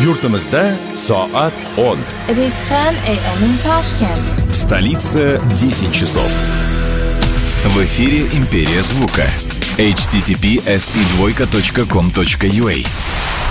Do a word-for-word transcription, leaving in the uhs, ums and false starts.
Yurtimizda soat o'n. It is ten a.m. in Tashkent. В столице десять часов. В эфире «Империя звука». эйч ти ти пи эс и двойка точка ком точка ю а.